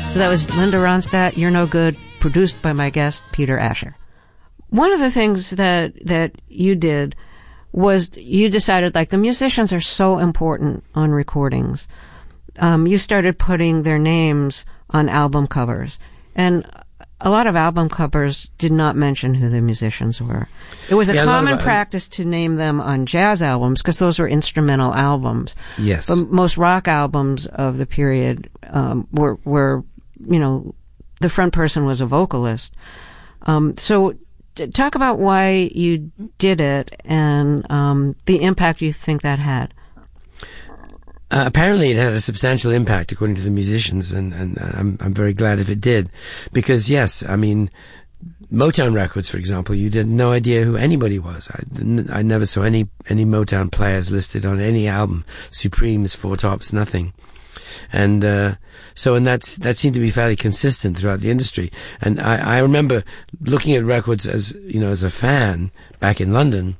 So that was Linda Ronstadt, You're No Good, produced by my guest, Peter Asher. One of the things that you did was you decided, like, the musicians are so important on recordings. You started putting their names on album covers. And a lot of album covers did not mention who the musicians were. It was a common practice to name them on jazz albums because those were instrumental albums. Yes. But most rock albums of the period were, you know, the front person was a vocalist. So talk about why you did it and the impact you think that had. Apparently it had a substantial impact according to the musicians, and I'm very glad if it did. Because yes, I mean, Motown Records, for example, you had no idea who anybody was. I never saw any Motown players listed on any album. Supremes, Four Tops, nothing. And that seemed to be fairly consistent throughout the industry. And I remember looking at records as a fan back in London.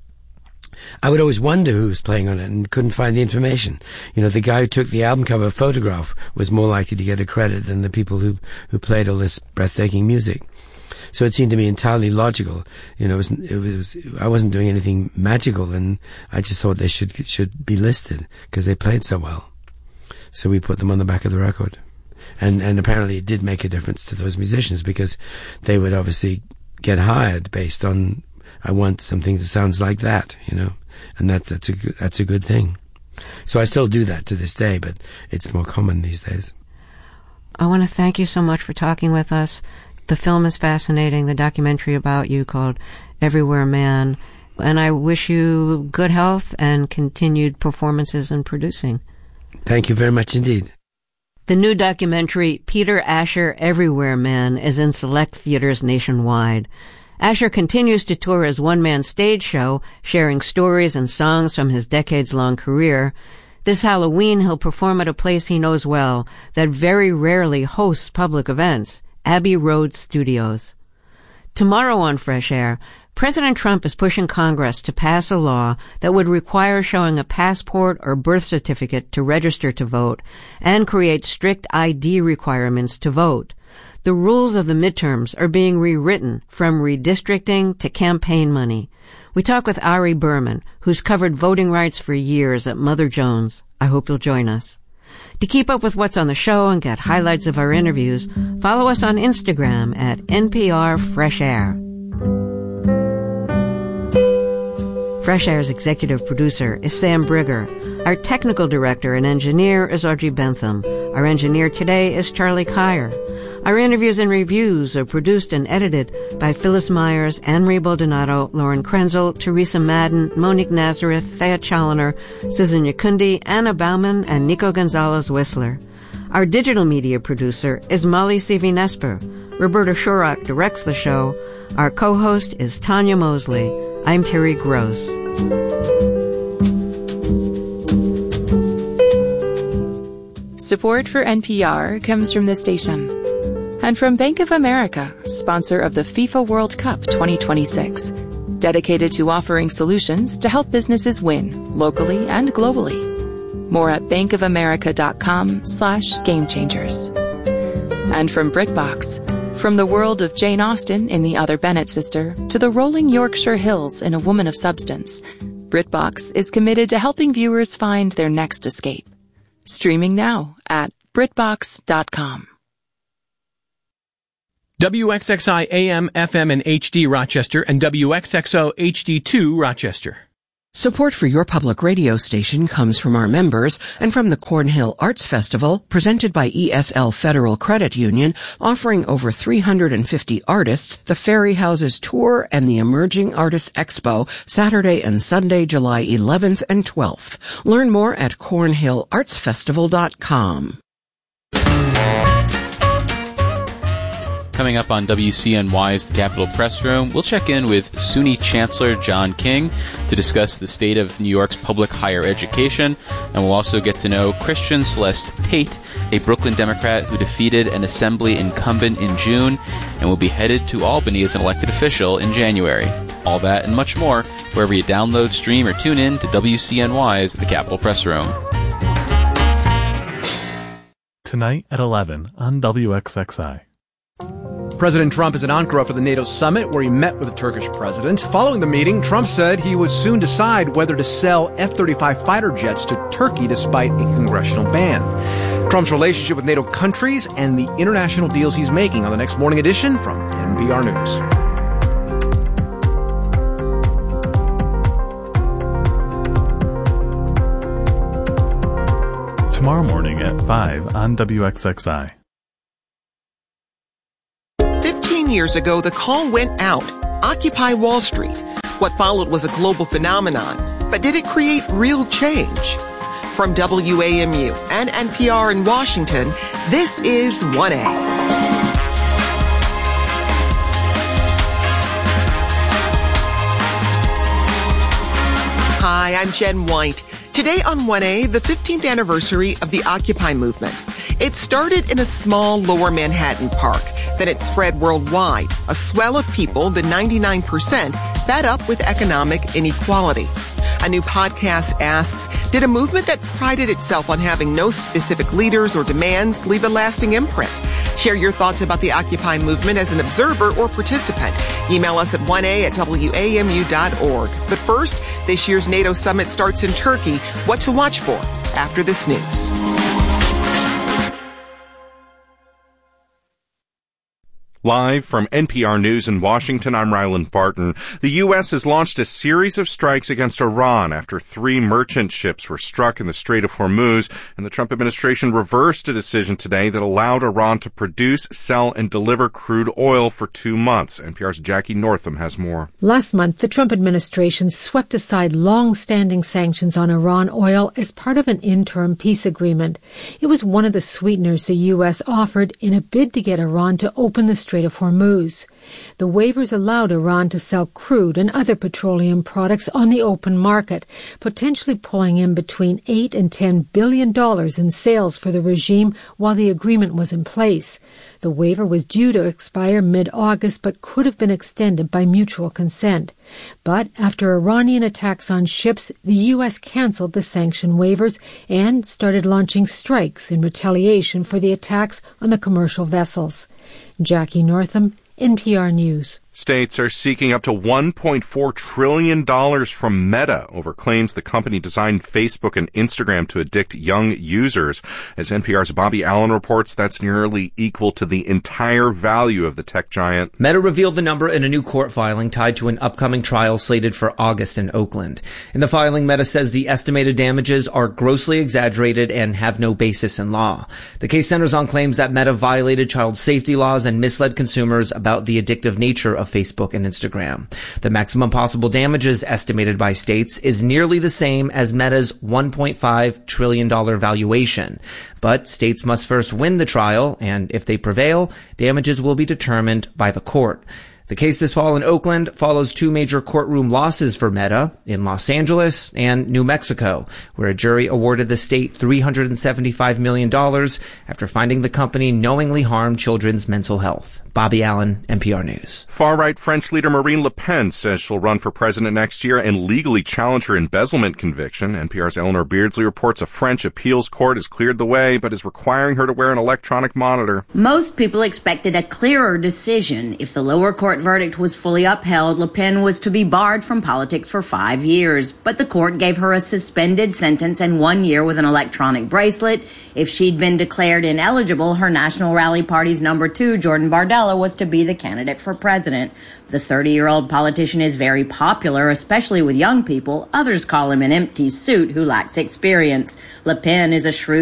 I would always wonder who was playing on it and couldn't find the information. You know, the guy who took the album cover photograph was more likely to get a credit than the people who played all this breathtaking music. So it seemed to me entirely logical. You know, I wasn't doing anything magical, and I just thought they should be listed because they played so well. So we put them on the back of the record. And apparently it did make a difference to those musicians because they would obviously get hired based on, I want something that sounds like that, you know, and that's a good thing. So I still do that to this day, but it's more common these days. I want to thank you so much for talking with us. The film is fascinating, the documentary about you called Everywhere Man, and I wish you good health and continued performances and producing. Thank you very much indeed. The new documentary, Peter Asher, Everywhere Man, is in select theaters nationwide. Asher continues to tour his one-man stage show, sharing stories and songs from his decades-long career. This Halloween, he'll perform at a place he knows well that very rarely hosts public events, Abbey Road Studios. Tomorrow on Fresh Air, President Trump is pushing Congress to pass a law that would require showing a passport or birth certificate to register to vote and create strict ID requirements to vote. The rules of the midterms are being rewritten from redistricting to campaign money. We talk with Ari Berman, who's covered voting rights for years at Mother Jones. I hope you'll join us. To keep up with what's on the show and get highlights of our interviews, follow us on Instagram at NPR Fresh Air. Fresh Air's executive producer is Sam Brigger. Our technical director and engineer is Audrey Bentham. Our engineer today is Charlie Kyer. Our interviews and reviews are produced and edited by Phyllis Myers, Anne-Marie Baldonado, Lauren Krenzel, Teresa Madden, Monique Nazareth, Thea Challoner, Susan Yakundi, Anna Bauman, and Nico Gonzalez-Whistler. Our digital media producer is Molly Seavy-Nesper. Roberta Shorrock directs the show. Our co-host is Tanya Mosley. I'm Terry Gross. Support for NPR comes from this station and from Bank of America, sponsor of the FIFA World Cup 2026, dedicated to offering solutions to help businesses win locally and globally. More at bankofamerica.com/gamechangers. And from BritBox, from the world of Jane Austen in The Other Bennett Sister to the rolling Yorkshire Hills in A Woman of Substance, BritBox is committed to helping viewers find their next escape. Streaming now at BritBox.com. WXXI AM, FM, and HD Rochester and WXXO HD2 Rochester. Support for your public radio station comes from our members and from the Cornhill Arts Festival, presented by ESL Federal Credit Union, offering over 350 artists, the Ferry Houses Tour, and the Emerging Artists Expo, Saturday and Sunday, July 11th and 12th. Learn more at cornhillartsfestival.com. Coming up on WCNY's The Capitol Press Room, we'll check in with SUNY Chancellor John King to discuss the state of New York's public higher education, and we'll also get to know Christian Celeste Tate, a Brooklyn Democrat who defeated an assembly incumbent in June and will be headed to Albany as an elected official in January. All that and much more wherever you download, stream, or tune in to WCNY's The Capitol Press Room. tonight at 11 on WXXI. President Trump is in Ankara for the NATO summit, where he met with the Turkish president. Following the meeting, Trump said he would soon decide whether to sell F-35 fighter jets to Turkey despite a congressional ban. Trump's relationship with NATO countries and the international deals he's making on the next Morning Edition from NPR News. Tomorrow morning at 5 on WXXI. 15 years ago, the call went out. Occupy Wall Street. What followed was a global phenomenon. But did it create real change? From WAMU and NPR in Washington, this is 1A. Hi, I'm Jen White. Today on 1A, the 15th anniversary of the Occupy movement. It started in a small lower Manhattan park. Then it spread worldwide. A swell of people, the 99%, fed up with economic inequality. A new podcast asks, did a movement that prided itself on having no specific leaders or demands leave a lasting imprint? Share your thoughts about the Occupy movement as an observer or participant. Email us at 1a@wamu.org. But first, this year's NATO summit starts in Turkey. What to watch for after this news. Live from NPR News in Washington, I'm Ryland Barton. The U.S. has launched a series of strikes against Iran after 3 merchant ships were struck in the Strait of Hormuz, and the Trump administration reversed a decision today that allowed Iran to produce, sell, and deliver crude oil for 2 months. NPR's Jackie Northam has more. Last month, the Trump administration swept aside long-standing sanctions on Iran oil as part of an interim peace agreement. It was one of the sweeteners the U.S. offered in a bid to get Iran to open the Strait of Hormuz. The waivers allowed Iran to sell crude and other petroleum products on the open market, potentially pulling in between $8 and $10 billion in sales for the regime while the agreement was in place. The waiver was due to expire mid-August but could have been extended by mutual consent. But after Iranian attacks on ships, the U.S. canceled the sanction waivers and started launching strikes in retaliation for the attacks on the commercial vessels. Jackie Northam, NPR News. States are seeking up to $1.4 trillion from Meta over claims the company designed Facebook and Instagram to addict young users. As NPR's Bobby Allen reports, that's nearly equal to the entire value of the tech giant. Meta revealed the number in a new court filing tied to an upcoming trial slated for August in Oakland. In the filing, Meta says the estimated damages are grossly exaggerated and have no basis in law. The case centers on claims that Meta violated child safety laws and misled consumers about the addictive nature of Facebook and Instagram. The maximum possible damages estimated by states is nearly the same as Meta's $1.5 trillion valuation. But states must first win the trial, and if they prevail, damages will be determined by the court. The case this fall in Oakland follows 2 major courtroom losses for Meta in Los Angeles and New Mexico, where a jury awarded the state $375 million after finding the company knowingly harmed children's mental health. Bobby Allen, NPR News. Far-right French leader Marine Le Pen says she'll run for president next year and legally challenge her embezzlement conviction. NPR's Eleanor Beardsley reports a French appeals court has cleared the way, but is requiring her to wear an electronic monitor. Most people expected a clearer decision. If the lower court verdict was fully upheld, Le Pen was to be barred from politics for 5 years. But the court gave her a suspended sentence and 1 year with an electronic bracelet. If she'd been declared ineligible, her National Rally Party's number 2, Jordan Bardella, was to be the candidate for president. The 30-year-old politician is very popular, especially with young people. Others call him an empty suit who lacks experience. Le Pen is a shrewd